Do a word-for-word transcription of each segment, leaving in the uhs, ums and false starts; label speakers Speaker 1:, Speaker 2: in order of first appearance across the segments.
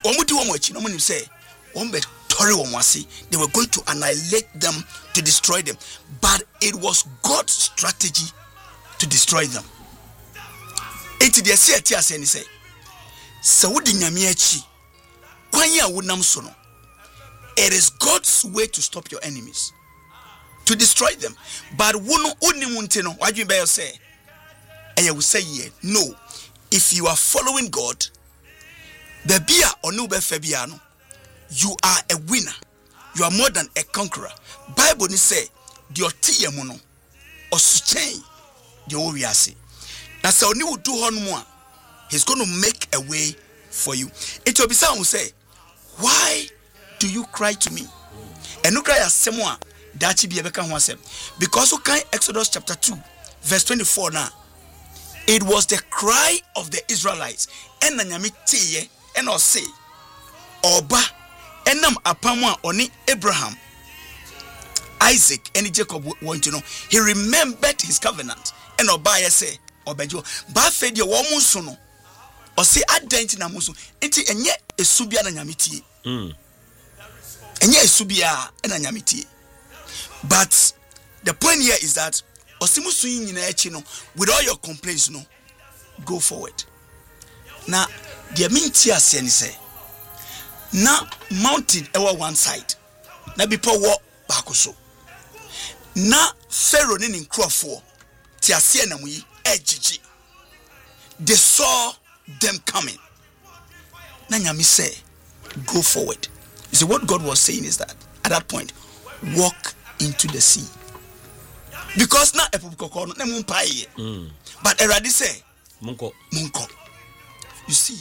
Speaker 1: omudi wo mochi no monim say ombe tori wo wasi they were going to annihilate them to destroy them, but it was God's strategy to destroy them. Enti de se ati ase ni say se wodi nyame achi kwan ya wonam so no, it is God's way to stop your enemies, to destroy them. But wono onimu nti no wadwe be say eye wo say ye no. If you are following God, the bia onu be fa bia no, you are a winner. You are more than a conqueror. Bible ni say the otiye mu no osuchen the owiase. Na say oni wodu ho no mu a, he's going to make a way for you. It will be someone who say, why do you cry to me? And you cry as someone that you be a become one. Because you can Exodus chapter two, verse twenty-four now. It was the cry of the Israelites. And Nanyamiti and or say, Oba, enam apamwa oni Abraham, Isaac, and Jacob want to know. He remembered his covenant. And Oba say, Obejo, ba fed your woman sono. Or say adent na musu. Enti enye esubia na nyamiti. Mm. Enye esubia na nyamiti. But the point here is that osimusu nyina echi no, with all your complaints no, go forward. Now the minti ase ni say na mountain ewa one side na bipo wo baako so na Pharaoh ni nkrofo ti ase na muyi ejiji. They saw them coming. Na nyame say go forward. You see what God was saying is that at that point walk into the sea. Because now a popcorn no na mumpaye. But Eradi say munko munko. You see,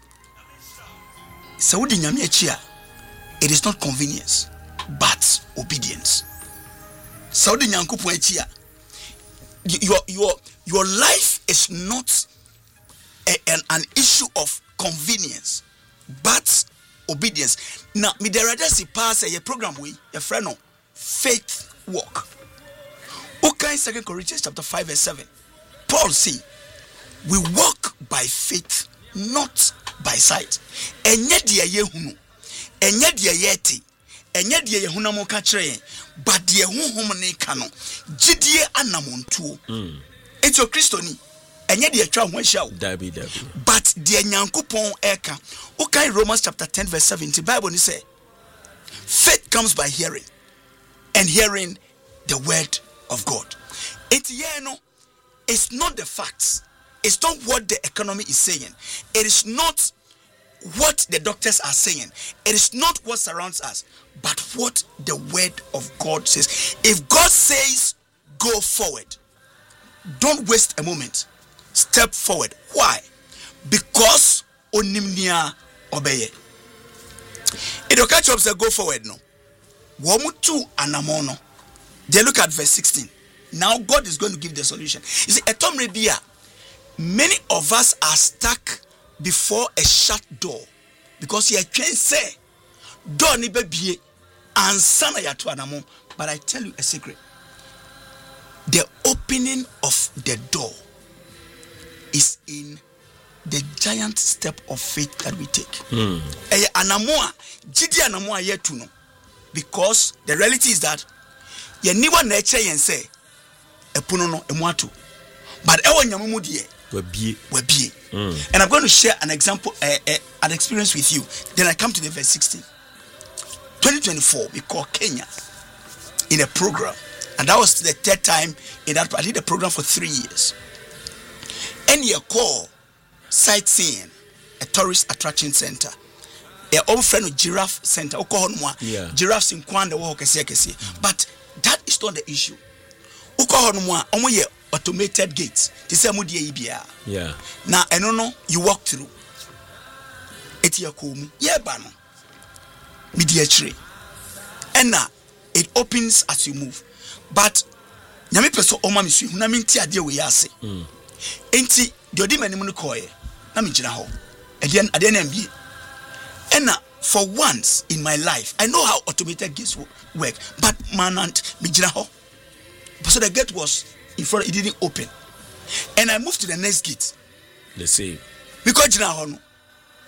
Speaker 1: Saudi nyame achia, it is not convenience but obedience. Saudi nyankopo achia, your your your life is not a, an, an issue of convenience but obedience. Now me there are just pass a program we a friend no faith walk. Okay, Second Corinthians chapter five verse seven. Paul say, we walk by faith, not by sight. Enye dia ye hunu, enye dia ye ti, enye dia ye huna mo ka kire, but dia honhom ne ka no, gidie anamontuo. Mm. It's your Christoni. Enye dia twa ho ahia wo. Dabi dabi. But dia Nyankopon eka. Okay, Romans chapter ten verse seventy. Bible ni say, faith comes by hearing, and hearing the word of God. It yeah, no, it's not the facts. It's not what the economy is saying. It is not what the doctors are saying. It is not what surrounds us, but what the word of God says. If God says go forward, don't waste a moment. Step forward. Why? Because onimnia obeye. It will catch up say go forward no. Womutu anamono. They look at verse sixteen. Now God is going to give the solution. You see, a Tom Rebia, many of us are stuck before a shut door because you can say door ni be and sana ya to anamo. But I tell you a secret. The opening of the door is in the giant step of faith that we take. Mm. Anamoa, jidi anamoa yetu no. Because the reality is that ye niwa na eche yen say epuno no emuatu. But ewo nyamumu die wabie wabie. And I'm going to share an example, uh, uh, an experience with you. Then I come to the verse sixteen. twenty twenty-four, we call Kenya in a program, and that was the third time in that. I did a program for three years. And you call sightseeing, a tourist attraction center. A old friend of giraffe center. Yeah. Giraffes in Kwanda wo kese kese. But that is not the issue. Ukohonwa omoye automated gates. They say mo die bia. Yeah. Now eno no you walk through. Eti yakomu. Ye ba no. Mi die chire. And now it opens as you move. But nyame peso oma mi su hu na mi nti ade we yase. Mm. Enti de odi manim no koye. Na mi gina ho. Ade ade na mbie. And now, for once in my life, I know how automated gates work, but man and mijiraho. So the gate was in front, it didn't open. And I moved to the next gate.
Speaker 2: The same.
Speaker 1: Because jiraho no.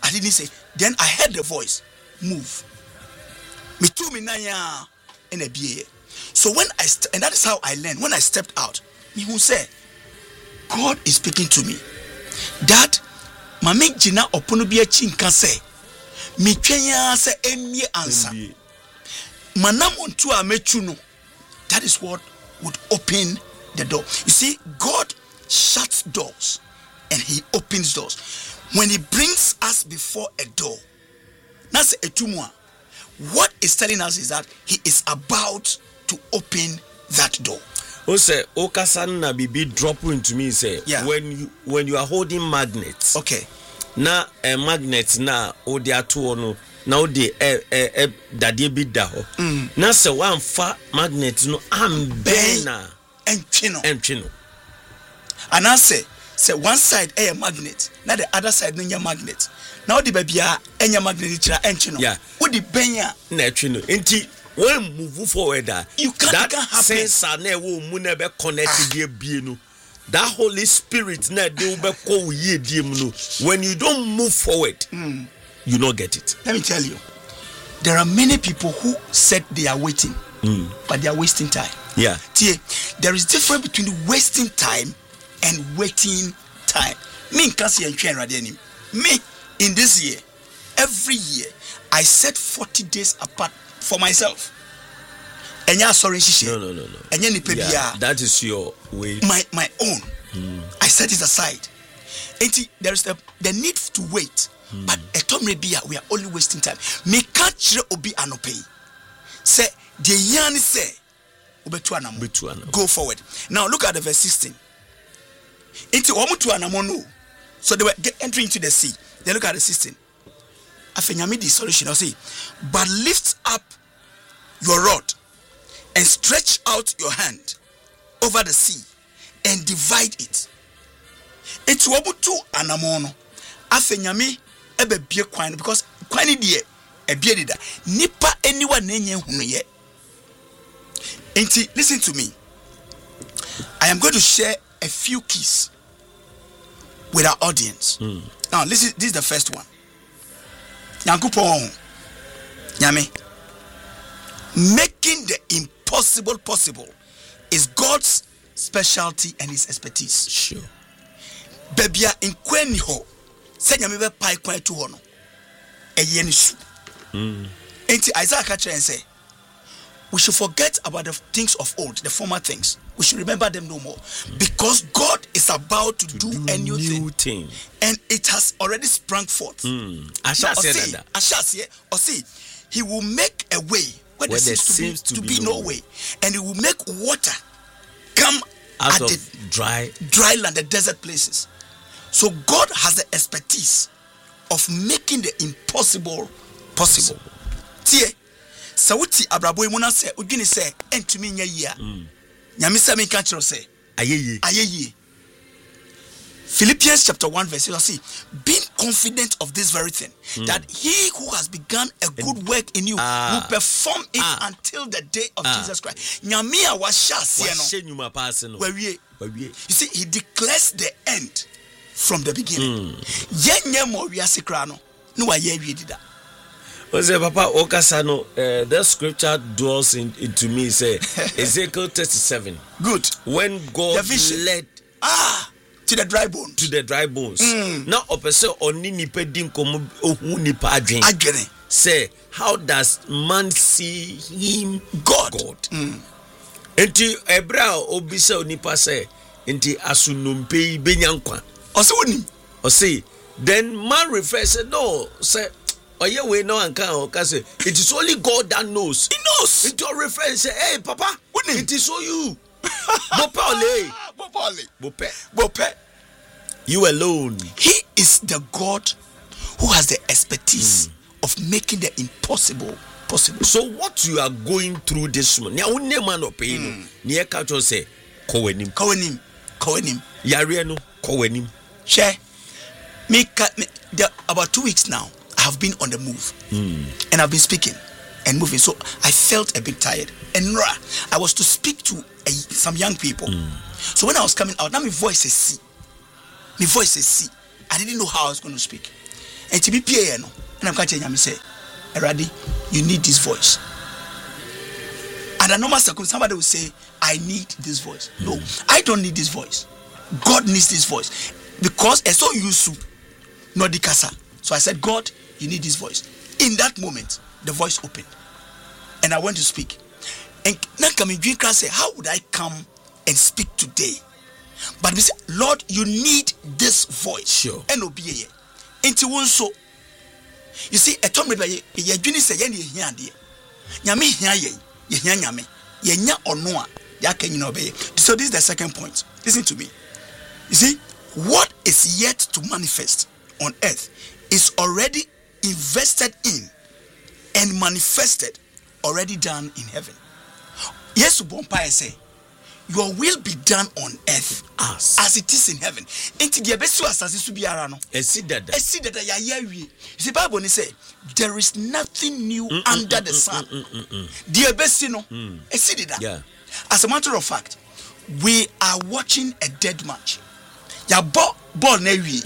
Speaker 1: I didn't say. Then I heard the voice, move. Me too, me naya in a B A. So when I st- and that is how I learned. When I stepped out, me who said, God is speaking to me. That mame jina opono bi achi nka say, me twenya say emie answer. Manam onto a mechu no. That is what would open the door. You see, God shuts doors and he opens doors. When he brings us before a door, that's a tumwa. What is telling us is that he is about to open that door.
Speaker 2: O say okasan na bibi drop into me say
Speaker 1: yeah.
Speaker 2: when you when you are holding magnets.
Speaker 1: Okay.
Speaker 2: Na a magnet na o de ato no na o de e e dade bi da ho. Na say one fa magnet no am ben na
Speaker 1: entwe no.
Speaker 2: Entwe no.
Speaker 1: And I say say one side a magnet, na the other side no nya magnet. Now the baby a enya magnet tira entwe no.
Speaker 2: Yeah.
Speaker 1: Wo di benya
Speaker 2: na entwe no. Enti when move forward, uh,
Speaker 1: you can't,
Speaker 2: that
Speaker 1: can happen.
Speaker 2: sensor na wo mu na be connected dey bie no. That Holy Spirit na dey be ko ye die mu no. When you don't move forward, mm. you not get it.
Speaker 1: Let me tell you, there are many people who said they are waiting, mm. but they are wasting time.
Speaker 2: Yeah.
Speaker 1: Tie, there is difference between wasting time and waiting time. Me can't see and me in this year, every year I set forty days apart for myself. And yeah, sorry,
Speaker 2: no, no, no, no.
Speaker 1: And yeah,
Speaker 2: that is your way.
Speaker 1: My my own.
Speaker 2: Mm.
Speaker 1: I set it aside. And there is the, the need to wait. Mm. But a time we are only wasting time. Me catch obi anope. Say the yan say go forward. Now look at the verse sixteen. Into omutu anamono. So they were get, entering into the sea. They look at the sixteen. Afenyami the solution. I'll say, but lift up your rod and stretch out your hand over the sea and divide it. It's wabutu anamono. Afenyami ebe bie kwan because kwani die e bie dida. Nipa anyone nenye hunu ye. Enti, listen to me. I am going to share a few keys with our audience. Mm. Now, listen, this is the first one. Yankupon, Nyame, making the impossible possible is God's specialty and his expertise.
Speaker 2: Sure.
Speaker 1: Bebia in kweni ho, se nyame be pai kwan to ho no. Eye ni su. Mm. Enti Isaiah catch and say, we should forget about the things of old, the former things. We should remember them no more. Mm. Because God is about to, to do, do a new, new thing. thing. And it has already sprung forth.
Speaker 2: Mm. I shall say see, that.
Speaker 1: I shall say, or see, he will make a way where, where there seems, seems to, be, to be, be no way. way. And he will make water come
Speaker 2: out
Speaker 1: at
Speaker 2: of
Speaker 1: the
Speaker 2: dry.
Speaker 1: dry land, the desert places. So God has the expertise of making the impossible possible. Tie. Sawuti abrabo imuna se odwini se entumi nya yi a nyame se me kan kiro se
Speaker 2: ayeye
Speaker 1: ayeye. Philippians chapter one verse you see, being confident of this very thing, mm. that he who has begun a good work in you uh, will perform it uh, until the day of uh, Jesus Christ. Nyame a wa sha se no we you see, he declares the end from the beginning. Yenye mo wiase kra no no wa ye wi dida.
Speaker 2: Say, Papa Okasano, uh, that scripture dwells in, into me. Say Ezekiel thirty-seven.
Speaker 1: Good.
Speaker 2: When God led
Speaker 1: ah to the dry bones.
Speaker 2: To the dry bones. Mm. Now, opese oni nipa din komo ohu nipa adwen.
Speaker 1: Adwen.
Speaker 2: Say, how does man see him?
Speaker 1: God.
Speaker 2: God. Mm. Enti ebra obisa onipa say, enti asunumpe benyankwa.
Speaker 1: Ose woni.
Speaker 2: Ose then man refers say no say. Oh yeah, we know and can say it is only God that knows.
Speaker 1: He knows.
Speaker 2: It your reference say, hey Papa, it is so you. Bopale.
Speaker 1: Bopale.
Speaker 2: Bope.
Speaker 1: Bope.
Speaker 2: You alone.
Speaker 1: He is the God who has the expertise mm. of making the impossible possible.
Speaker 2: So what you are going through this morning, now one man of pain, near catch say, Kowenim.
Speaker 1: Kowenim. Kowenim.
Speaker 2: Yariano, Kowenim.
Speaker 1: Share. Me, me about two weeks now. Have been on the move mm. and I've been speaking and moving, so I felt a bit tired. And I was to speak to a, some young people. Mm. So when I was coming out, now my voice is C. My voice is C. I didn't know how I was going to speak. and to be P A no and I'm catching you say Eradi, you need this voice. And a normal circumstance, somebody will say, I need this voice. Mm. No, I don't need this voice. God needs this voice. Because I saw you so not the casa. So I said, God, you need this voice. In that moment, the voice opened. And I went to speak. And now coming drink say, how would I come and speak today? But we say, Lord, you need this voice.
Speaker 2: Sure.
Speaker 1: And obey it. Into one so. You see, a time where you do say, Yanni, Yanni, Yami, Yanni. Yenya or no, obey. So this is the second point. Listen to me. You see, what is yet to manifest on earth is already invested in and manifested, already done in heaven. Yes, Bompire say, your will be done on earth as, as it is in heaven. Into the best as to be arano.
Speaker 2: I see that.
Speaker 1: I see that. You see, Bible say there is nothing new mm, under mm, the mm, sun. The best, you know. I see that.
Speaker 2: Yeah.
Speaker 1: As a matter of fact, we are watching a dead match. Ya ball ball na wi.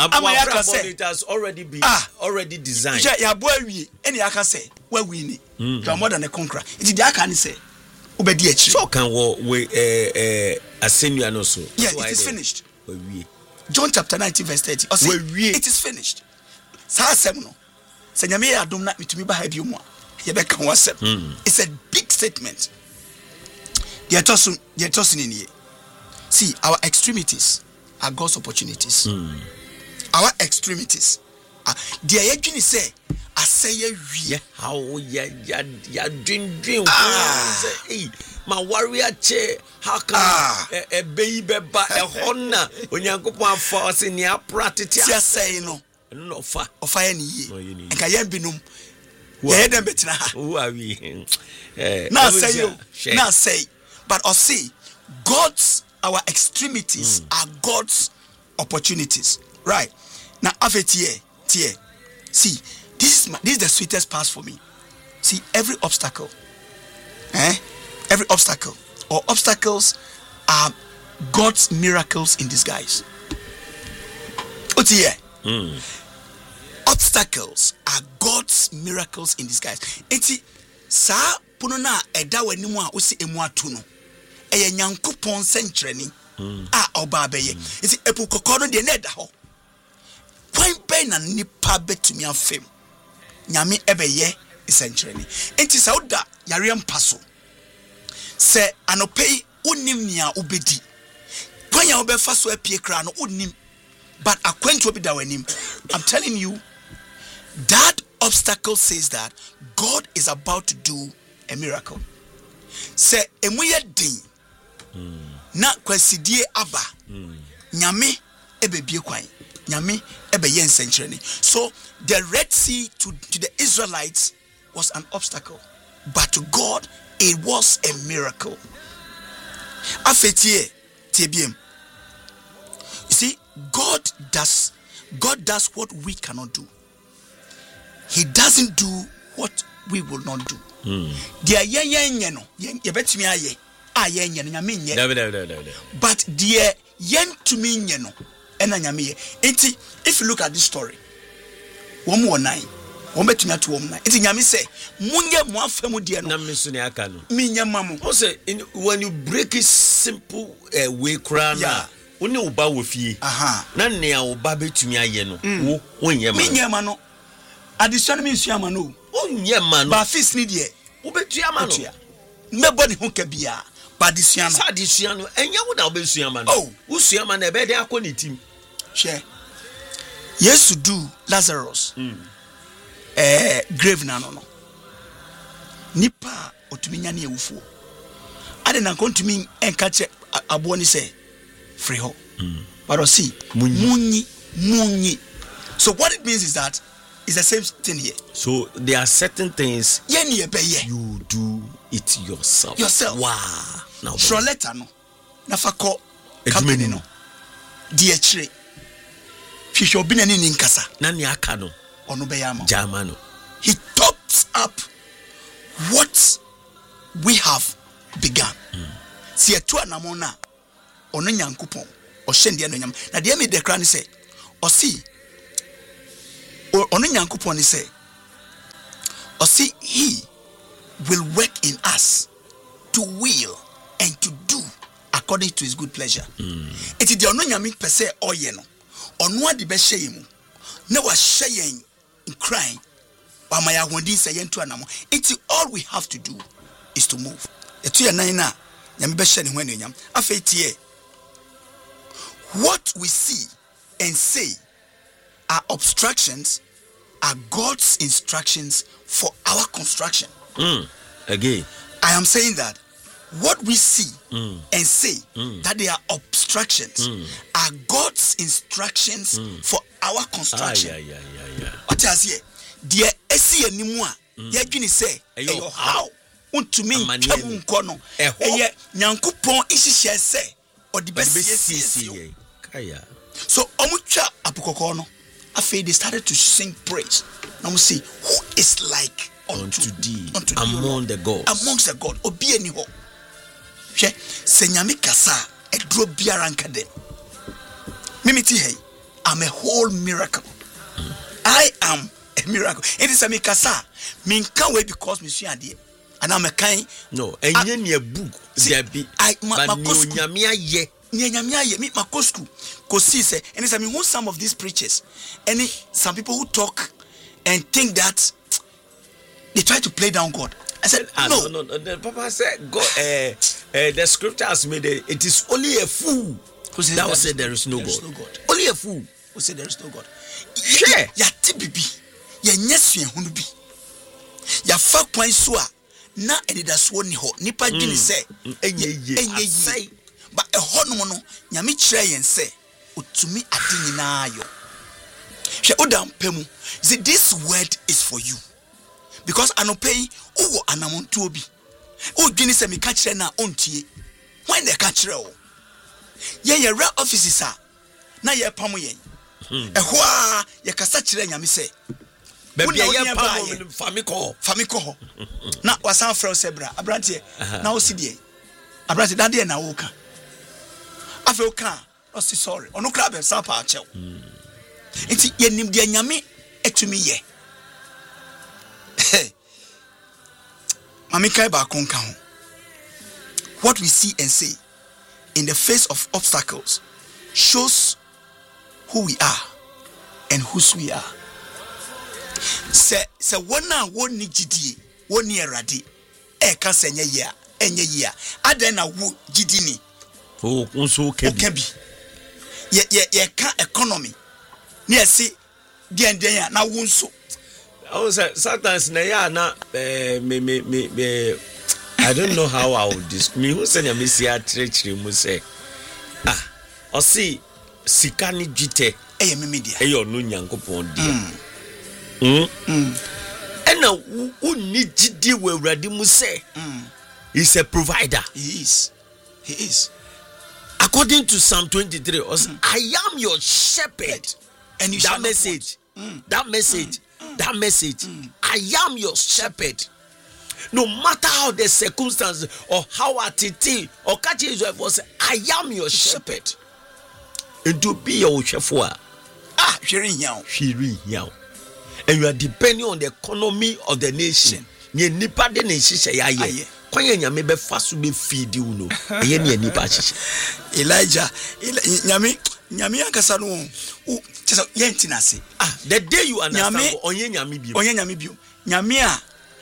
Speaker 2: It has already been ah, already designed.
Speaker 1: Ya ball wi. Any aka say we win. You are more than a conqueror. It is aka say.
Speaker 2: So can we eh eh asenu no so.
Speaker 1: Yeah, it is finished. John chapter nineteen verse thirty. It is finished. Sa asem no. Se nyame ya adom na mitumi ba ha bi mu a. Ye be kan wasem. It's a big statement. They are tossing they are tossing in here. See, our extremities are God's opportunities. Mm. Our extremities are the ayedwini say aseye wie
Speaker 2: how ya ya ya dream dream say my warrior che how can e be beba e hona onyankopon afa ose ne apratete
Speaker 1: aseye no
Speaker 2: no fa
Speaker 1: ofa ya ne ye enka ya binum ye dem betina ha
Speaker 2: who are we eh
Speaker 1: na say na say but or see God's our extremities mm. are God's opportunities, right? Now after tie tie see this is my, this is the sweetest part for me. See, every obstacle eh every obstacle or obstacles are God's miracles in disguise. Otie mm. Obstacles are God's miracles in disguise. Enti sa puno na eda wanimu a osi emu atu no eye nyankopon sentreni a oba beye isi epu kokoro de na da ho kwan pe na nipa betumi afem nyame ebeye sentreni enti sa oda yare mpaso se anopei unim nia ubedi kwan ya obefa so apie kra no unim but akwantu obi da wanim. I'm telling you that obstacle says that God is about to do a miracle. Se emuye din mm. na kwasidie aba mm. nyame ebebie kwan nyame ebeye nsenkyerene. So the Red Sea to, to the Israelites was an obstacle, but to God it was a miracle. Afetie tebiem. You see, God does God does what we cannot do. He doesn't do what we will not do. Dia yen yen yen no ye betimi aye a yen yen nyame nye. But dia yen to me nye no ena nyame ye. Enti if you look at this story, one more nine, one betimi atu one nine. Enti nyame say munye mo afemu dia no.
Speaker 2: Na mesu ne aka no.
Speaker 1: Minya mamu.
Speaker 2: O say when you break it simple uh, way crown na woni oba wo fie. Aha. Na ne a oba betimi aye no. Wo wonye ma.
Speaker 1: Minya ma no. Addition me nsu ama no.
Speaker 2: Onye ma no.
Speaker 1: Ba fis ni de.
Speaker 2: Obetua ma no.
Speaker 1: Nobody who can be a but this year.
Speaker 2: Sa this year no. Enya wo na obetua ma no. Oh, usua ma na ebe de akoni tim.
Speaker 1: Share. Yes to do Lazarus. Mm. Eh grave na no no. Nipa otumi nya na ewufuo. Ade na kontumi enka che abo ni say free ho. Mm. But or see munyi munyi. So what it means is that it's the same thing here.
Speaker 2: So there are certain things
Speaker 1: you
Speaker 2: do it yourself.
Speaker 1: Yourself.
Speaker 2: Wow. Now,
Speaker 1: Shroleta no. Nafako company no. Diechre. Fisho binani ninkasa.
Speaker 2: Nani akano.
Speaker 1: Onubeyama.
Speaker 2: Jamano.
Speaker 1: He tops up what we have begun. Si etua namona. Ono nyankupon. O shendi ano nyam. Na diye me dekra ni say. O si. ono nyankopon say or see he will work in us to will and to do according to his good pleasure. It is the ono nyame pese oye no ono ade be hye mu na wa hye yen in crying ama ya hondi say yentu anamo. It is all we have to do is to move. Etu ya nan na nyame be hye ne ho anunyam afei tie what we see and say are obstructions are God's instructions for our construction.
Speaker 2: Mm. Again,
Speaker 1: I am saying that what we see
Speaker 2: mm.
Speaker 1: and say
Speaker 2: mm.
Speaker 1: that they are obstructions mm. are God's instructions mm. for our construction.
Speaker 2: Ah, yeah, yeah, yeah, yeah.
Speaker 1: What is here? Dear esi animu a ye dwini say eyo how untumi ntwamu nko no eye nyankopon ihihye say odi besie
Speaker 2: kaya.
Speaker 1: So omutwa apokoko no afei they started to sing praise. Now we see who is like unto,
Speaker 2: unto thee
Speaker 1: unto
Speaker 2: among
Speaker 1: thee,
Speaker 2: the gods.
Speaker 1: Amongst the God obi ani ho. Hwe se nyame kasa edro biara nka dem. Mimiti hey, I'm a whole miracle. Mm. I am a miracle. It is a mikasa. Min can wait because me sua de. And I'm a kind.
Speaker 2: No, enye ne book there be.
Speaker 1: I ma
Speaker 2: nyame aye.
Speaker 1: Nyame aye me makosku. Kosi say and it's I mean who some of these preachers and some people who talk and think that they try to play down God. I said
Speaker 2: ah,
Speaker 1: no.
Speaker 2: no, no, no. Papa said God uh, uh, the scripture has made it, it is only a fool who says that will say there is no, there God. Is no God. Only a fool
Speaker 1: who say there is no God.
Speaker 2: Sure.
Speaker 1: Ya tibibi. Ya nyesu ehunu bi. Ya fa kwan so a na edidaso ni ho. Nipa dwini say
Speaker 2: enye ye.
Speaker 1: Enye ye. Ba eho no no nyame kire yen say otumi ade nyina ayo. Hwe odam pemu. See this word is for you. Because anopei uwo anamontu obi. O dwini say me ka kire na ontie. When they ka kire o. Yen ye real offices a na ye pam yen. Ehwo a ye kasa kire nyame say
Speaker 2: baby ye pam famiko
Speaker 1: famiko na wasan frɛ sebra abrante na o sidie abrante dade na wo ka afi o ka o si sorry onu kra be sa pa achew enti ye nim de nyame etumi ye mami kai ba konka ho. What we see and say in the face of obstacles shows who we are and whose we are. Se se wona woni gidie woni erade e ka senye ye enye ye aden na wo gidini
Speaker 2: o unso kebi
Speaker 1: ye ye ye ka economy na ese den den na wo nso
Speaker 2: I say sometimes na ya na me me me I don't know how I would describe me who say me see a treachery mu say ah o see sika ni dwite
Speaker 1: eye me media
Speaker 2: eye onu nyankopon dia mm mm ena wo ni gidi we awrade mu say he's a provider.
Speaker 1: He is he is
Speaker 2: according to Psalm twenty-three mm. I am your shepherd
Speaker 1: and you
Speaker 2: that message mm. that message mm. that message mm. I am your shepherd. No matter how the circumstances or how attitude or catch Israel was, I am your shepherd. And to be your shepherd,
Speaker 1: ah, hearing you,
Speaker 2: hearing you, and you are depending on the economy of the nation. Ye nipa de nation say aye. Kwanye nyame be fasu be feed you no. Ye ne nipa chiche.
Speaker 1: Elijah, nyame nyame akasa no. O chesa ye ntina se.
Speaker 2: Ah, the day you understand onye nyame bio.
Speaker 1: Onye nyame bio. Nyame a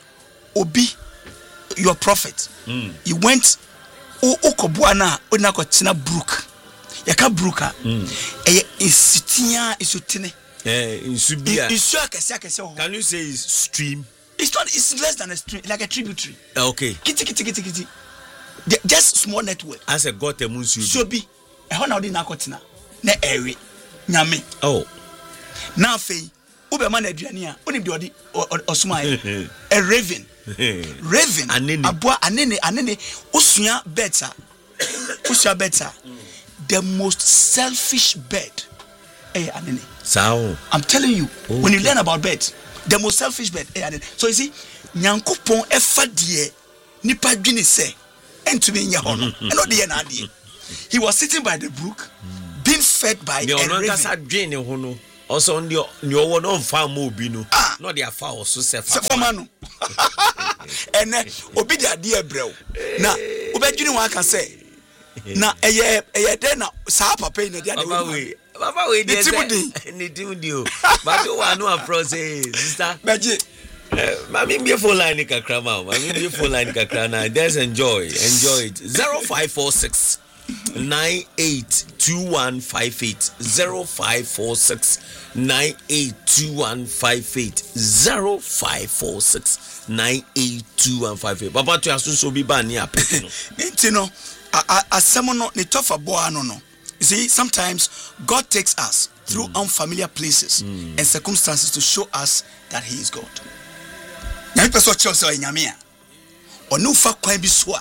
Speaker 1: obi your prophet mm. you went o okobuana ona kotina brook yaka brooka mm. eh isitia isutine
Speaker 2: eh insubia
Speaker 1: isu akese akese ho.
Speaker 2: Can you say it's stream?
Speaker 1: It's not, it's less than a stream, like a tributary.
Speaker 2: Okay,
Speaker 1: kiti kiti kiti kiti just small network
Speaker 2: as a got a munsu
Speaker 1: so bi e ho na odi na kotina na ewe nyame
Speaker 2: oh
Speaker 1: na afei ube man aduane a onim de odi osuma a raven raven abua anene anene usua better usua better the most selfish bird eh anene
Speaker 2: sao
Speaker 1: I'm telling you okay. When you learn about birds the most selfish bird eh anene so you see nyankopon efa de nipa dwene se entumi nya ho no eno de na de he was sitting by the brook being fed by
Speaker 2: a
Speaker 1: raven
Speaker 2: kasa dwene ho no also on your one on farm mobino not their foul so self
Speaker 1: famano and obi the idea bro na obedwini one can say na eye eye den na sa papa in the
Speaker 2: papa we papa we dey ni timudi o but o wa no approach sister
Speaker 1: beji
Speaker 2: mami be phone line kakra ma mami be phone line kakra na just enjoy enjoy it zero five four six nine eight two one five eight zero five four six nine eight two one five eight zero five four six nine eight two one five eight papa to aso so bi ba ni apeti no
Speaker 1: enti no asemo no ne tofa boa no no you see sometimes God takes us through mm. unfamiliar places mm. and circumstances to show us that he is God nyame peso chose o nyame a onu fa kwan bi so a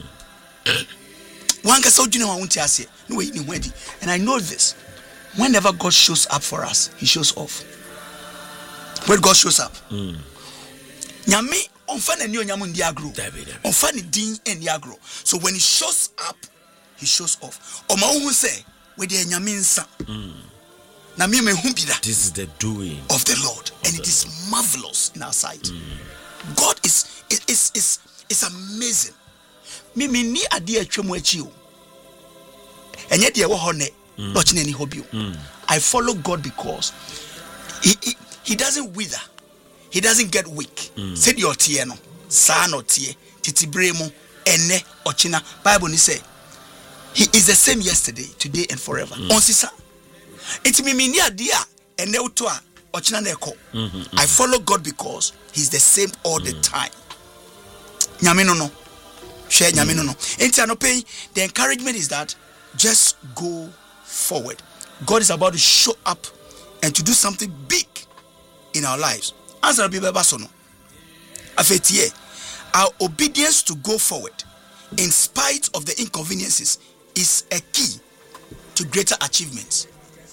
Speaker 1: one can so junior won't ase no way ni wedi and I know this whenever God shows up for us he shows off when God shows up mm. nyame onfa na ni onyam ndi agro onfa ni din ndi agro so when he shows up he shows off o ma hu say we dey nyame nsa na me me hu bi da
Speaker 2: this is the doing
Speaker 1: of the Lord and it is marvelous in our sight mm. God is is is is amazing me me ni ade atwam achi o enye de wo ho ne no chine ni hobby I follow God because he, he he doesn't wither, he doesn't get weak said your tie no sa no tie titibre mu ene ochina Bible ni say he is the same yesterday today and forever on sisa it me me ni ade a ene uto a ochina na eko I follow God because he's the same all the time nyame no no share nyame no no enti anope the encouragement is that just go forward. God is about to show up and to do something big in our lives. Answer be basono afetie our obedience to go forward in spite of the inconveniences is a key to greater achievements.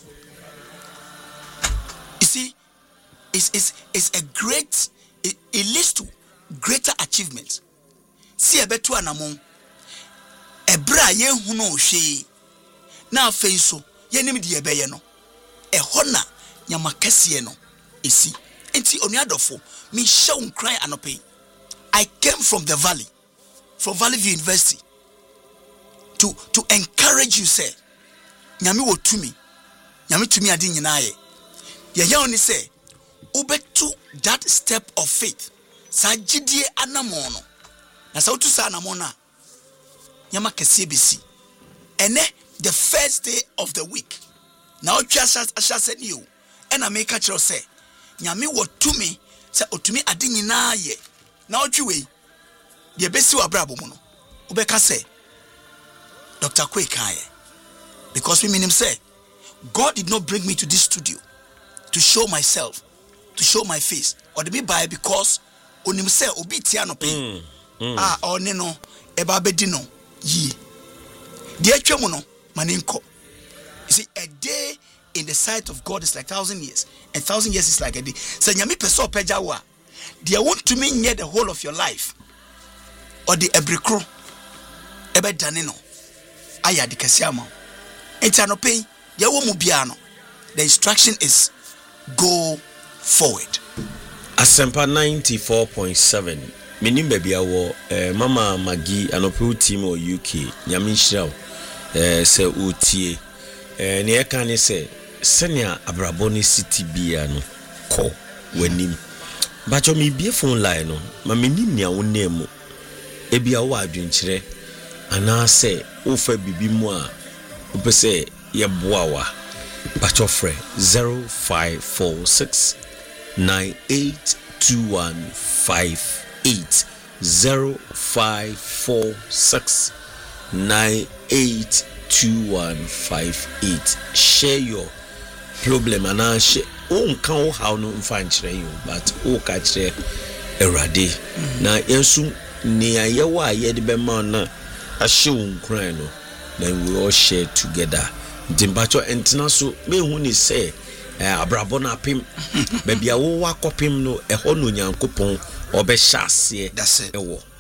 Speaker 1: You see, it's, it's, it's a great it, it leads to greater achievements. See a betu anamon ebra ye hunu hwe na afei so ye nim de ebeye no e hona nyama kase no esi enti onuadofo me show cry anope I came from the valley from Valley View University to to encourage you say nyame wo tumi nyame tumi ade nyina ye ye ye oni say ubetu that step of faith sajidie anamon no na sa utu sa anamon na nyama kase besi ene the first day of the week now just as said you and I make a chiro say nyame wo tumi say otumi ade nyina ye na otwe de besi wa brabo mu no ubeka say Doctor Kwekaye because we mean him say God did not bring me to this studio to show myself to show my face or to be by because onim say obi tia no pay ah oni no eba bedi no yi de atwam no maninko. You see, a day in the sight of God is like thousand years, and thousand years is like a day. So nyami peso pejawa, they want to mean near the whole of your life, or the ebrikro, ebe danino, aya di kasiama. Entano pay, they wo mubiano. The instruction is go forward.
Speaker 2: Asempa ninety-four point seven. Minim baby awo Mama Magi anope team or U K. Nyami shiraw. Eh se utie eh ne e kan se senia abraboni city bia no ko wanim ba cho me bie phone line no ma menim nia wonemu e bia wo adwenkyere ana se wo fa bibi mu a wo pese ye boawa ba cho frɛ zero five four six nine eight two one five eight zero five four six nine eight two one five eight. Share your problem and I share on can how no find you but o catch erade na yensu ne ayewa ye de be man na a show nkran no then we all share together dimbacho entina so me hu ni say abrabo na pim baby a wo akopim no e ho no nyankopon obehya ase
Speaker 1: that's it
Speaker 2: ewo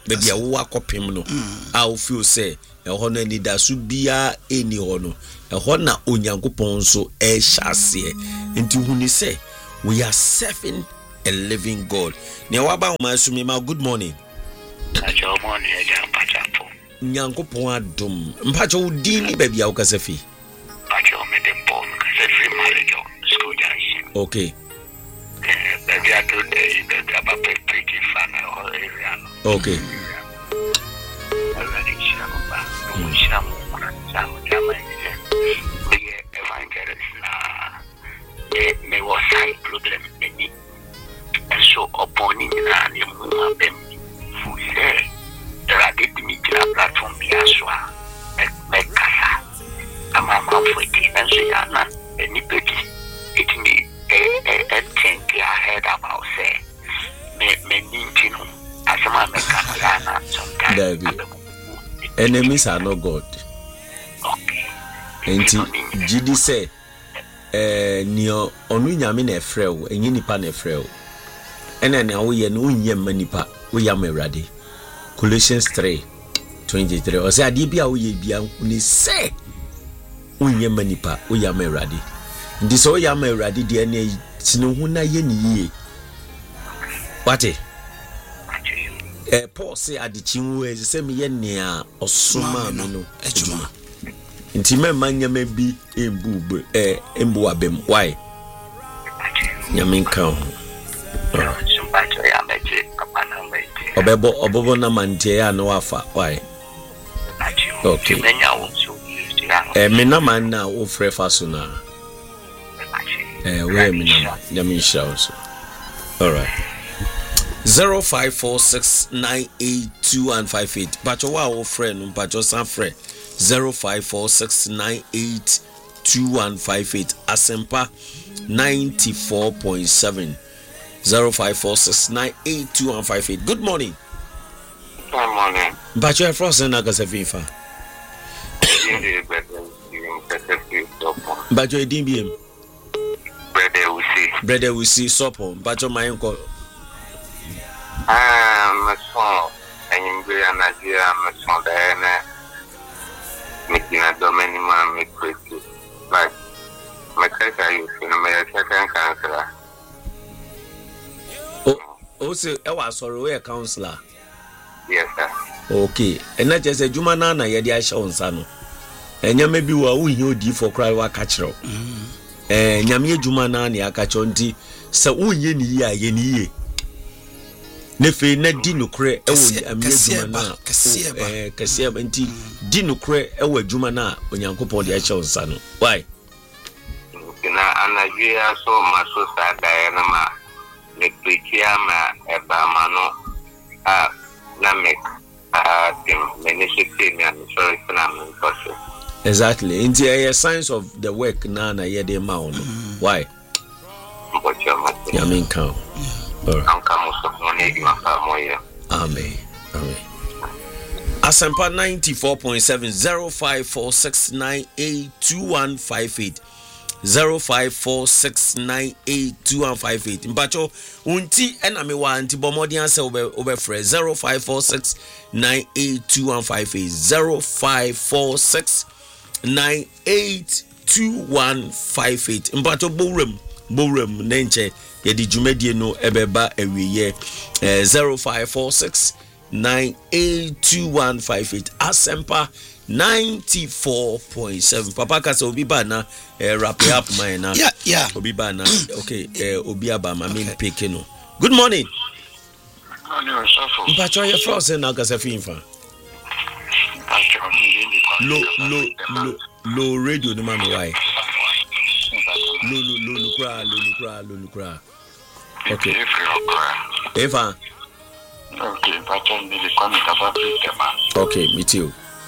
Speaker 2: baby a wo akopem no a wo feel say ɛhɔ no ani da so bia eni hɔ no ɛhɔ na onyankopɔn so e hyase nti huni say we are serving a living God. Ne waba ma so me ma good morning.
Speaker 3: Ajo morning e ja pachapo.
Speaker 2: Nyankopɔn adom. Mpacho wo din ni baby a wo kasa fi.
Speaker 3: Ajo me de pon kasa fi marriage school junction.
Speaker 2: Okay.
Speaker 3: Eh baby ato dey baby aba pretty fan or area.
Speaker 2: Okay.
Speaker 3: Already shamo ba. Shamo na shamo jama ise. Me evangelist na me me was side problem me. And so upon it na ni mu abem fu say there did me to platform biaswa me kasa ama ma fu it and so ya na anybody it me eh eh think ahead about say me me need no asama me kasa na sometimes
Speaker 2: enemies are not God.
Speaker 3: Okay.
Speaker 2: Enti Gidi say eh ni onu nyame na efrew enyi nipa na efrew ena na wo ye no unye manipa wo ya mawrade. Colossians three twenty-three o say ade bia wo ye bia ni say unye manipa wo ya mawrade. Ndi so wo ya mawrade de na tinu hu na ye ni yie. Wate eh Paul say ade chinwo e say me ye nea osoma me no ejuma. Nti me manyama bi embu eh embu abem why nyamin kan obebo obobo na mantie ya no afa why okay eh me na man na wo frefa so na eh we me na nyamin show so all right zero five four six nine eight two one five eight bacho wa wo friend bacho san friend zero five four six nine eight two one five eight Asempa ninety-four point seven zero five four six nine eight two one five eight. Good morning.
Speaker 3: Good morning.
Speaker 2: But you are frozen na gasefifa. But you D B M.
Speaker 3: Brother we see.
Speaker 2: Brother we see sopo. But you my uncle.
Speaker 3: Ah, so I'm going to Nigeria. I'm so there. Making a domain man make quickly. But my cousin is in my second counselor.
Speaker 2: Oh, oh, so I was sorry, a counselor.
Speaker 3: Yes, sir.
Speaker 2: Okay, and not just a Jumana, na yadi Aisha on Sano. And you may be what we know for cry wa catcher. And Yamia Jumana, ni akachonti, so we ni ya yeni. Nefe na di nokre ewo amia dwuma na eh kase enti di nokre ewo dwuma na onyankopon de ache onsa no why
Speaker 3: na anajia so maso sada na ma ne prekia ma eba mano ah na me ah tim menishite me am sorry for na me person
Speaker 2: exactly enti a signs of the work na na ye de ma ono why ya mean count. Amen. Amen. Asempa ninety-four point seven zero five four six nine eight two one five eight zero five four six nine eight two one five eight. Mbacho unti ena me wa anti bomodi anse obe obe fre zero five four six nine eight two one five eight zero five four six nine eight two one five eight. Mbacho borem borem nenche yedi jumedie no ebeba ewiye eh, zero five four six nine eight two one five eight Asempa ninety-four point seven. Papa kasa obi ba na eh, wrap it up mine na
Speaker 1: yeah yeah
Speaker 2: obi ba na okay eh, obi aba ma me pick no. Good morning. Mpacho your frozen na kasa finfa lo lo lo lo radio no man why lo lo lo lo kra lo lo kra lo lo kra. Okay. Eva.
Speaker 3: Okay, but I'm really coming about it.
Speaker 2: Okay, me too.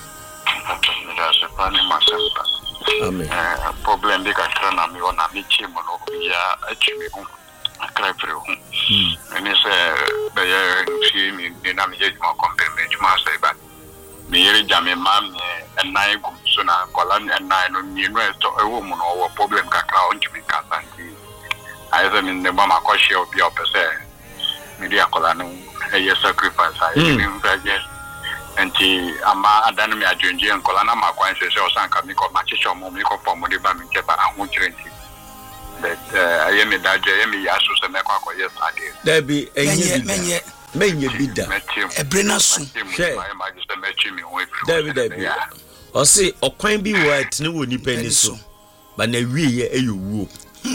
Speaker 2: Amen.
Speaker 3: Problem big at Ranami on a Michim or Via actually a cry for home. And it's a bear seeing in Dynamic more compliment master, but me jammy mam and nine sooner, Colan and nine on the rest of a woman or problem cacao to me. I am in the Mama Koshi of your per se. media colano a sacrifice I mean enti ama adanu me adwenje nkola na makwan hwehwe o sanka mi ko machicho mo mi ko pomo de ba mi ke ba ahu kirenti but I am a daje I am ya so se me kwa ko yes ade
Speaker 2: there be enye
Speaker 1: menye
Speaker 2: menye bida
Speaker 1: ebrena su
Speaker 2: there be there be o se okwan bi wo atene wo nipa ni so ba na wie ye eyowuo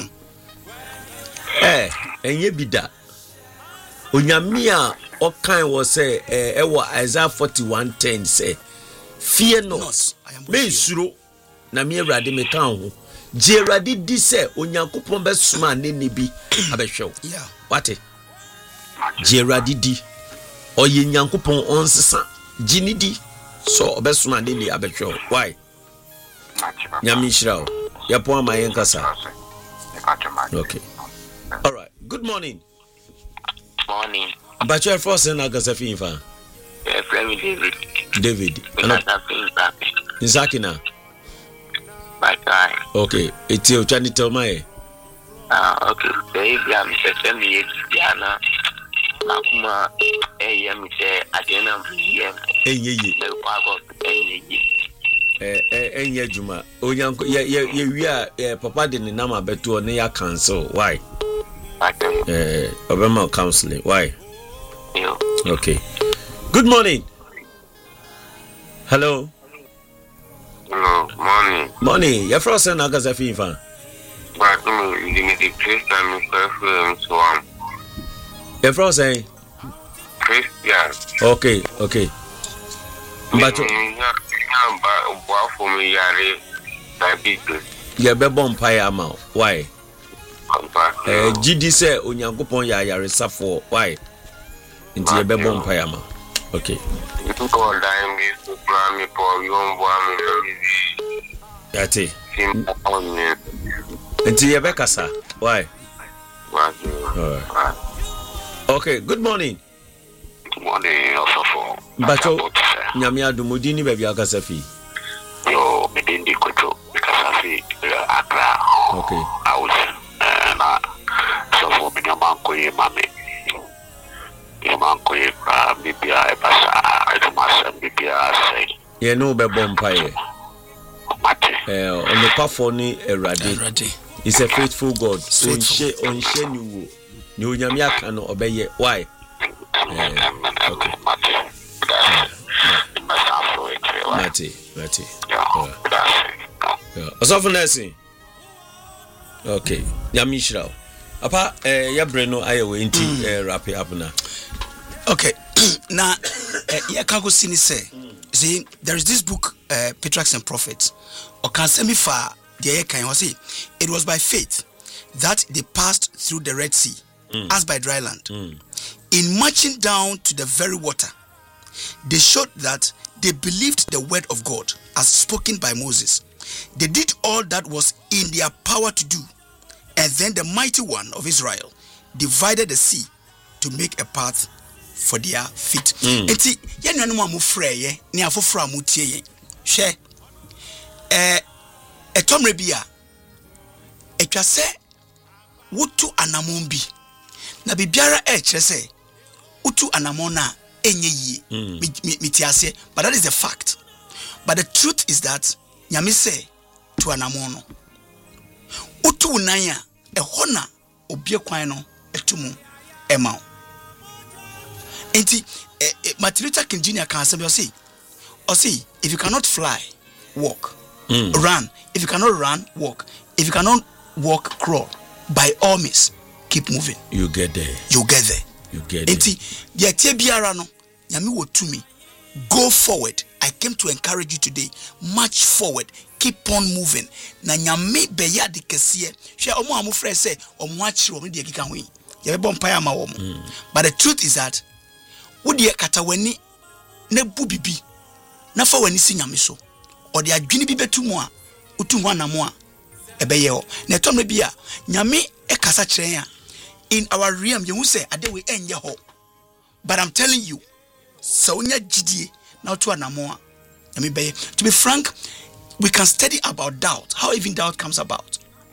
Speaker 2: eh enye bida onyame a okan wo say eh ewo Isaiah forty-one ten say fear not me suro na me awrade me kan ho je awrade di say onyankopon be soma ne ne bi abehwew
Speaker 1: yeah
Speaker 2: what je awrade di oye nyankopon onsesa jini di so obesoma ne ne abehwew why nyame shirawo yapo amayen kasa okay all right good morning
Speaker 3: morning
Speaker 2: but your first and Agasafi fan.
Speaker 3: Yeah, David.
Speaker 2: David. Nzakina.
Speaker 3: Bye.
Speaker 2: Okay. It's your channel tell my.
Speaker 3: Ah, okay. Baby, I'm sending me Diana. Makuma, eh, I'm say Adena Museum.
Speaker 2: Eh, ye ye. Eh, eh, eh, ye Juma. Oh, young, ye, ye, ye, we are, eh, Papa didn't number but to near council. Why? Eh, Obama counseling. Why? Okay. Good morning. Hello.
Speaker 3: Hello, morning.
Speaker 2: Morning. You're from San Agasafi fan.
Speaker 3: But you need to place time in so on.
Speaker 2: You're from saying
Speaker 3: Christian.
Speaker 2: okay, okay. But
Speaker 3: for me,
Speaker 2: you're be bonfire amount. Why? Eh, G D say onyankopon ya yaresa for why? Inti ye be bonfire amount. Okay.
Speaker 3: God dying me to plan me for you on one
Speaker 2: That's it. Inti ye be kasa. Why? Alright. Okay, good morning.
Speaker 3: Good morning, also for
Speaker 2: Bacho nyame adumodi ni baby Agasafi.
Speaker 3: Yo, me dindi koto Agasafi Accra.
Speaker 2: Okay.
Speaker 3: I was na so for me manko ye mame. Ye manko ye pra bibia e basa I to myself bibia say.
Speaker 2: Ye no be bonfire.
Speaker 3: Mate.
Speaker 2: Eh, on the kwafo ni Erade.
Speaker 1: Erade.
Speaker 2: He's a faithful God. Onche onche ni wo. Ni onyame aka no obeye. Why? Yeah, okay. Mate, mate. Yeah. Asofo nursing. Okay. Yamishra. Apa eh ya breno ayewe nti eh wrap it up na.
Speaker 1: Okay. Now ya kago sini say see there is this book uh, Patriarchs and Prophets. Or can semi far the kan you say it was by faith that they passed through the Red Sea mm. as by dry land. Mm. In marching down to the very water, they showed that they believed the word of God as spoken by Moses. They did all that was in their power to do. And then the mighty one of Israel divided the sea to make a path for their feet. Enti ye nanu amu freye ni afoforo amu tie ye. Hwe eh etomre bia etwa se wotu anamon bi na bibiara e kire se utu anamona enye yie mitiase but that is the fact. But the truth is that nyame say to anamono utu unanya e hona obie kwan no etumu ema enti eh, eh, Martin Luther King Junior can say say or see if you cannot fly walk mm. run if you cannot run walk if you cannot walk crawl by all means keep moving
Speaker 2: you get there
Speaker 1: you get there
Speaker 2: you get there
Speaker 1: enti ye tie biara no nyame wo tumi go forward. I came to encourage you today. March forward. Keep on moving. Na nyame beya de kese. Hwe omo amu frɛ sɛ omo achire omo de kika hoyi. Ye be bompaya ma wo mo. But the truth is that wo de kata wani na bu bibi. Na fa wani si nyame so. O de adwene bi betu mu a otu ho anamo a ebeye ho. Na etomre bi a nyame e kasa kyerɛn a in our realm you say ade we enye ho. But I'm telling you, so nya gidie now to anamoa. To be frank, we can study about doubt, how even doubt comes about.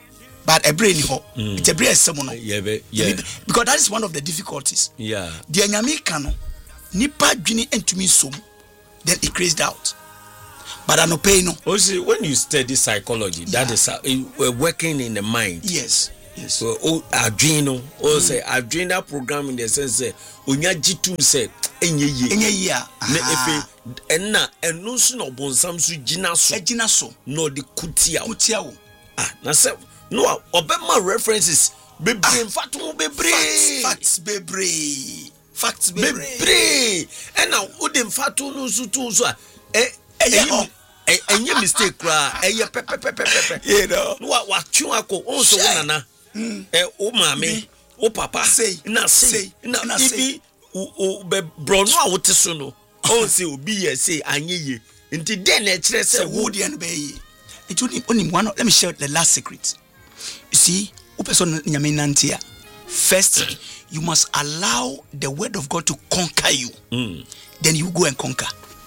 Speaker 1: but a brain ho
Speaker 2: Mm.
Speaker 1: it's a brain someone
Speaker 2: Yeah, be- yeah.
Speaker 1: because that is one of the difficulties.
Speaker 2: Yeah.
Speaker 1: The nyame ka no nipa dwene entumi som, then it creates doubt. But I no pay no.
Speaker 2: Also, when you study psychology, that
Speaker 1: Yeah.
Speaker 2: is uh, we're working in the mind.
Speaker 1: Yes. Yes.
Speaker 2: So, oh, Adreno, oh, say, Adrena program in the sense, say, Unya Jitum say, Enye ye.
Speaker 1: Enye ye.
Speaker 2: Ne efe, enna, enu su no bonsam su jina so.
Speaker 1: Ejina so.
Speaker 2: No de kutia.
Speaker 1: Kutia wo.
Speaker 2: Ah, na se, no, obema references, bebre, fatu mo bebre.
Speaker 1: Facts, facts bebre. Facts bebre.
Speaker 2: Bebre. Enna, ude mfatu no su tu so, eh,
Speaker 1: Enye
Speaker 2: eh, enye mistake ra, eh, pe pe pe pe pe.
Speaker 1: You know.
Speaker 2: No, wa wa tun ako, on so nana. Eh, o mame, o papa,
Speaker 1: say,
Speaker 2: na say, na
Speaker 1: na
Speaker 2: ibi o o be brono a wote so no. On say obi ye say anye ye. Nti den na kire say
Speaker 1: wo de an be ye. It only only one. Let me share the last secret. You see, o person nyame nantia. First, you must allow the word of God to conquer you.
Speaker 2: Mm.
Speaker 1: Then you go and conquer.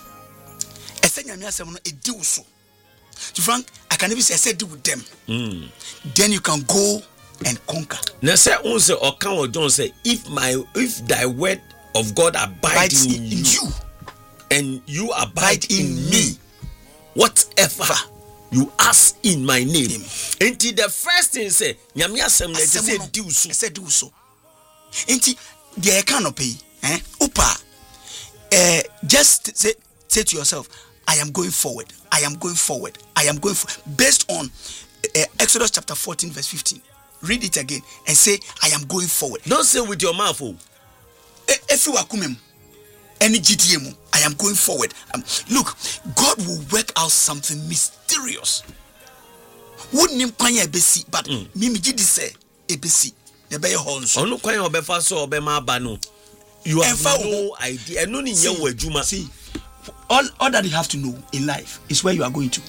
Speaker 1: Ese nyame asem no e di wo so. To Frank, I can even say I said do with them.
Speaker 2: Mm.
Speaker 1: Then you can go and conquer.
Speaker 2: Na say on say o kan o John say if my if thy word of God abide in,
Speaker 1: in
Speaker 2: you,
Speaker 1: you
Speaker 2: and you abide
Speaker 1: abide
Speaker 2: in,
Speaker 1: in
Speaker 2: me,
Speaker 1: me,
Speaker 2: whatever you ask in my name.
Speaker 1: Name.
Speaker 2: Until the first thing say nyame asem na
Speaker 1: Asem
Speaker 2: say
Speaker 1: no,
Speaker 2: di so.
Speaker 1: I said do so. Enti the cannot pay. Eh? Upa. Eh, just say say to yourself, I am going forward. I am going forward. I am going for based on uh, Exodus chapter fourteen verse fifteen. Read it again and say, I am going forward.
Speaker 2: Don't say with your mouth. Oh.
Speaker 1: If you are coming, any G T M, I am going forward. Um, look, God will work out something mysterious. Wouldn't him kwanya ebesi, but mimi jidi say ebesi. The bay horns.
Speaker 2: Onu kwanya obefa so obema ba no. You have no idea. Eno ni yen wa adwuma.
Speaker 1: See, all all that you have to know in life is where you are going to.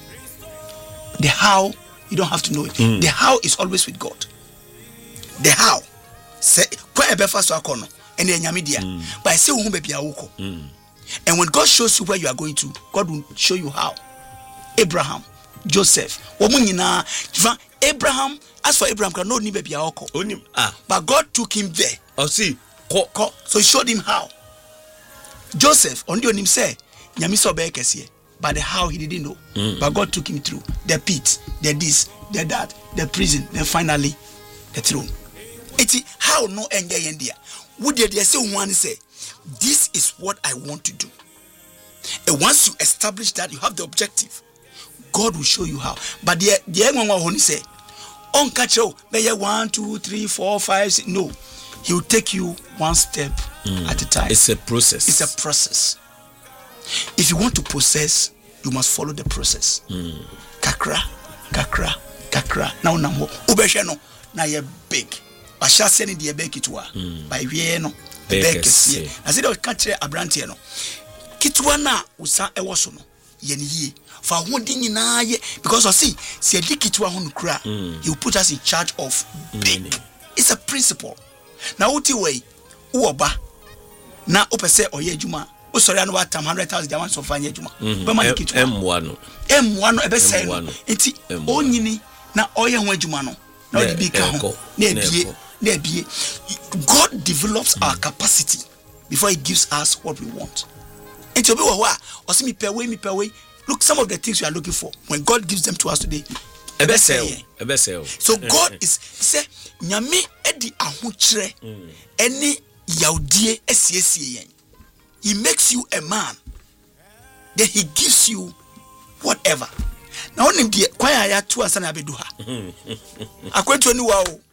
Speaker 1: The how, you don't have to know it.
Speaker 2: Mm.
Speaker 1: The how is always with God. The how, say kwa ebefa so akono and the nyamidia, but I say who baby awoko. And when God shows you where you are going to, God will show you how. Abraham, Joseph, womunyina, Abraham. As for Abraham, can no ni baby awoko.
Speaker 2: Onim ah,
Speaker 1: but God took him there.
Speaker 2: oh see, ko,
Speaker 1: Ko, so he showed him how. Joseph, on the him say, nyamiso be kesiye. But the how he didn't know. Mm. But God took him through the pit, the this, the that, the prison, then finally the throne. It's how no enjoy India. Would they say one say, this is what I want to do. And once you establish that, you have the objective, God will show you how. But the the one who say, on catch you, one, two, three, four, five, six. No, he will take you one step mm. at a time.
Speaker 2: It's a process.
Speaker 1: It's a process. If you want to process, you must follow the process. Mm. Kakra, kakra, kakra. Now, now, ubesheno na ye big. Basha seni di ye big kitwa. By we no big kesi. I said, "Oh, katre abrantie no. Kitwa na usa ewoso no. Ye ni ye. For holding nyina ye because I see, see a kitwa ho nukra. He will put us in charge of big. Mm. It's a principle. Now, uti way, uoba na opese oye juma. O sorry anu watam one hundred thousand diamond so fanya juma. Be man kitwa.
Speaker 2: M one.
Speaker 1: M one ebe say no. Enti onyini na oye ho adwuma no. Na odi bi ka ho. Na ebie, na ebie. God develops our capacity before he gives us what we want. Enti obi wo ho a, o se mi pe we mi pe we. Look, some of the things you are looking for, when God gives them to us today,
Speaker 2: ebe say ebe say.
Speaker 1: So God is say nyame edi ahokyere eni yaudie esiesie yen. He makes you a man. Then he gives you whatever. Now on him the kwaya ya two answer na bedu ha. Akwentu ani wa o.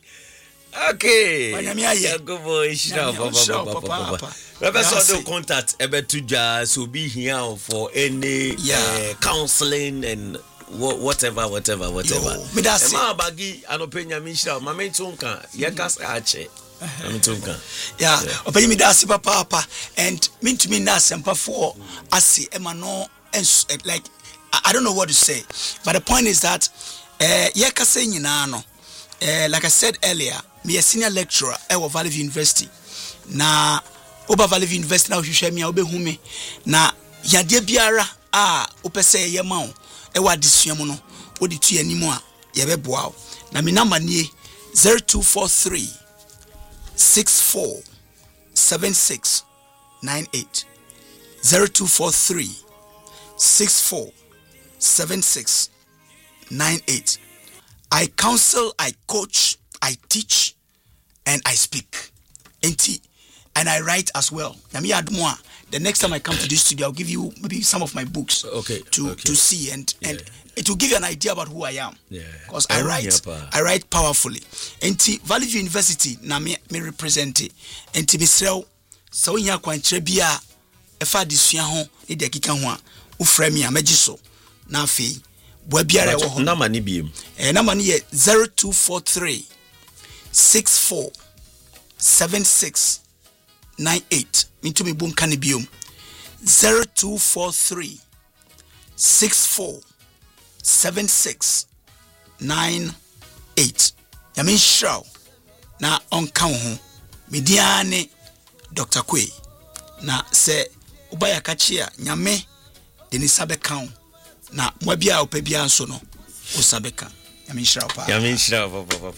Speaker 2: Okay.
Speaker 1: Wanyame aye.
Speaker 2: Good boy. Shira papa papa. Reverend do contact ebe tuja so be here for any
Speaker 1: yeah.
Speaker 2: uh, counseling and whatever whatever whatever.
Speaker 1: Yo, me that's
Speaker 2: it. Ma bagi anopenya mi shira ma me tonka ye kasa ache.
Speaker 1: Yeah, open me that papa papa and mean to me now sempa for I see Emma no and like I don't know what to say, but the point is that uh yeah kase nyina no uh like I said earlier, me a senior lecturer at Valley View University. Na Oba Valley View University na hwehwe me obehu me na yade biara a opese ye ma wo e wa desua mu no odi tu animu a ye beboa na me number nie zero two four three six four seven six nine eight zero two four three six four seven six nine eight. I counsel, I coach, I teach, and I speak. And I write as well. The next time I come to this studio, I'll give you maybe some of my books
Speaker 2: okay,
Speaker 1: to,
Speaker 2: okay.
Speaker 1: to see, and,
Speaker 2: yeah.
Speaker 1: and it will give you an idea about who I am.
Speaker 2: Yeah.
Speaker 1: Because I write, I write powerfully. And Valley View University, na me me represent it. And Misrel, so in your quantrebia, if I disfia hon, ni de kika ho a, u frame me a mejiso. Na afei, bua biara wo ho.
Speaker 2: Na mani biem.
Speaker 1: Eh na mani ye zero two four three six four seven six nine eight. Mintu me bun kan biom. zero two four three six four seven six nine eight. Yamin Shrow na onka ho. Mediane Doctor Kwe. Na se ubaya kachia nyame denisa beka na mwabia opebia nso no usabeka. Yamin Shrow pa.
Speaker 2: Yamin Shrow pa pa pa.